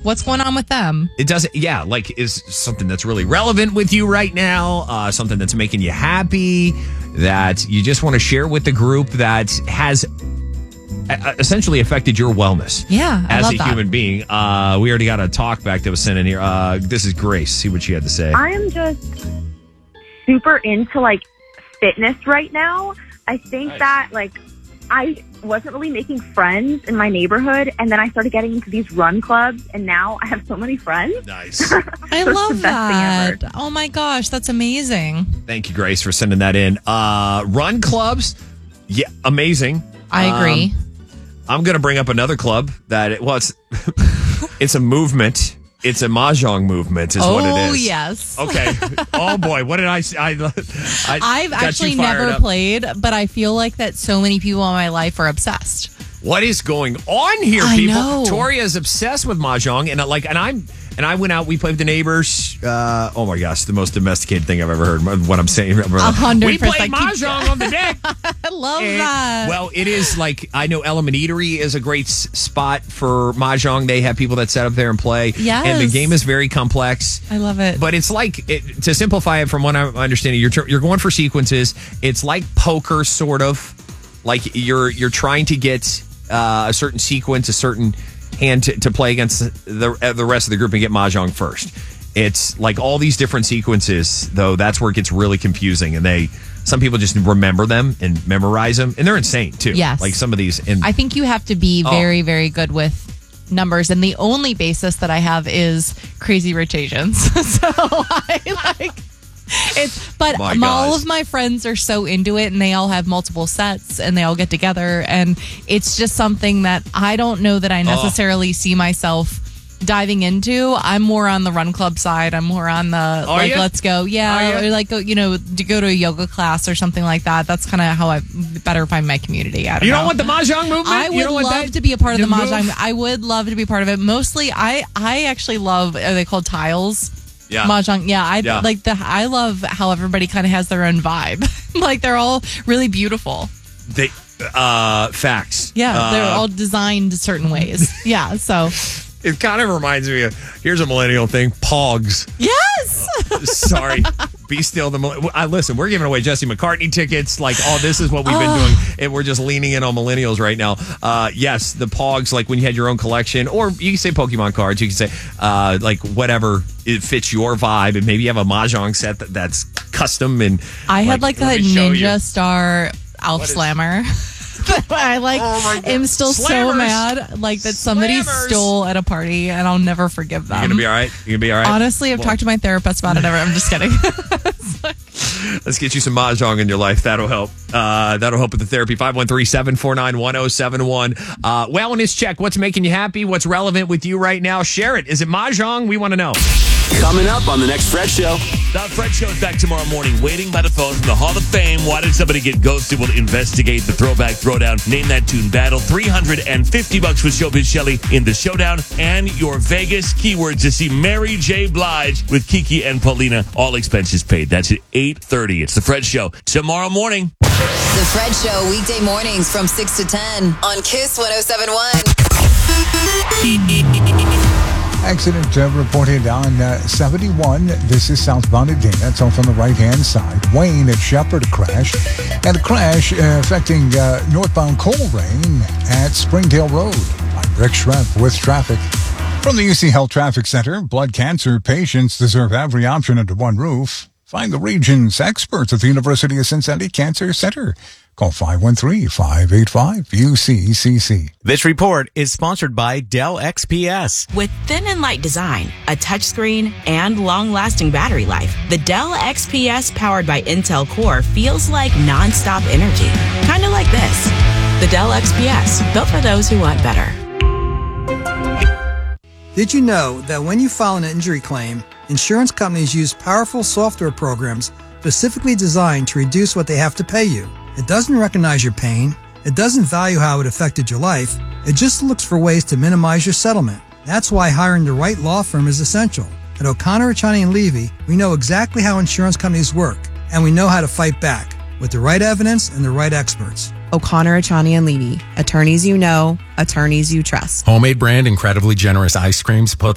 what's going on with them? It doesn't, is something that's really relevant with you right now, something that's making you happy, that you just want to share with the group that has essentially affected your wellness. Yeah, I as love a that. human being. We already got a talk back that was sent in here. This is Grace. See what she had to say. I am just super into fitness right now. I think that I wasn't really making friends in my neighborhood, and then I started getting into these run clubs, and now I have so many friends. Nice. I So it's love the best thing that. Oh my gosh, that's amazing. Thank you, Grace, for sending that in. Run clubs. Yeah, amazing. I agree. I'm going to bring up another club it's a movement. It's a mahjong movement is what it is. Oh, yes. Okay. Oh, boy. What did I say? I've actually never up. played, but I feel like that so many people in my life are obsessed. What is going on here, I people? know. Toria is obsessed with mahjong, and I went out. We played with the neighbors. Oh my gosh, the most domesticated thing I've ever heard. What I'm saying, 100%. we played mahjong on the deck. I love that. Well, it is I know Element Eatery is a great spot for mahjong. They have people that set up there and play. Yes. And the game is very complex. I love it. But it's to simplify it from what I'm understanding, you're going for sequences. It's like poker, sort of. Like you're trying to get a certain sequence, a certain hand to play against the rest of the group and get mahjong first. It's like all these different sequences, though. That's where it gets really confusing, and some people just remember them and memorize them, and they're insane too. Yes, like some of these. And I think you have to be very, very good with numbers, and the only basis that I have is Crazy Rich Asians. So I But all of my friends are so into it, and they all have multiple sets, and they all get together, and it's just something that I don't know that I necessarily see myself diving into. I'm more on the run club side. I'm more on the let's go, or to go to a yoga class or something like that. That's kind of how I better find my community. I don't know. want the mahjong movement? I would love to be a part of the mahjong. I would love to be part of it. Mostly, I actually love. Are they called tiles? Yeah. Mahjong. Yeah, I love how everybody kind of has their own vibe. Like they're all really beautiful. They facts. Yeah, they're all designed certain ways. Yeah, so it kind of reminds me of, here's a millennial thing, Pogs. Yes. Sorry. Be still. Listen, we're giving away Jesse McCartney tickets. Like, this is what we've been doing. And we're just leaning in on millennials right now. Yes, the Pogs, like when you had your own collection, or you can say Pokemon cards. You can say, whatever it fits your vibe. And maybe you have a Mahjong set that's custom. And I had a Ninja Star Alf Slammer. I am still so mad that somebody stole at a party, and I'll never forgive them. You're gonna be all right. Honestly, I've talked to my therapist about it. I'm just kidding. Let's get you some mahjong in your life. That'll help. That'll help with the therapy. 513-749-1071. Wellness check. What's making you happy? What's relevant with you right now? Share it. Is it mahjong? We want to know. Coming up on the next Fred Show. The Fred Show is back tomorrow morning, waiting by the phone from the Hall of Fame. Why did somebody get ghosted? We'll investigate the throwback throwdown. Name that tune battle. $350 with Showbiz Shelley in the showdown. And your Vegas keywords to see Mary J. Blige with Kiki and Paulina. All expenses paid. That's at 8:30. It's the Fred Show tomorrow morning. The Fred Show, weekday mornings from 6 to 10 on KISS 107.1. Accident reported on 71. This is southbound at Dana. It's off on the right-hand side. Wayne at Shepherd crash. And a crash affecting northbound Coleraine at Springdale Road. I'm Rick Schrepp with traffic. From the UC Health Traffic Center, blood cancer patients deserve every option under one roof. Find the region's experts at the University of Cincinnati Cancer Center. Call 513-585-UCCC. This report is sponsored by Dell XPS. With thin and light design, a touchscreen, and long-lasting battery life, the Dell XPS powered by Intel Core feels like non-stop energy. Kind of like this. The Dell XPS, built for those who want better. Did you know that when you file an injury claim, insurance companies use powerful software programs specifically designed to reduce what they have to pay you? It doesn't recognize your pain. It doesn't value how it affected your life. It just looks for ways to minimize your settlement. That's why hiring the right law firm is essential. At O'Connor, Achani & Levy, we know exactly how insurance companies work, and we know how to fight back with the right evidence and the right experts. O'Connor, Achani & Levy. Attorneys you know, attorneys you trust. Homemade brand, incredibly generous ice creams.